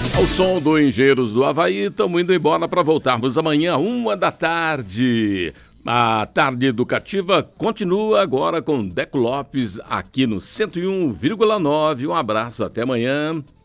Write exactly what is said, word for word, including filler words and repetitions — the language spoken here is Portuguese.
Ao som do Engenheiros do Havaí, estamos indo embora para voltarmos amanhã, uma da tarde. A tarde educativa continua agora com Deco Lopes aqui no cento e um vírgula nove. Um abraço, até amanhã.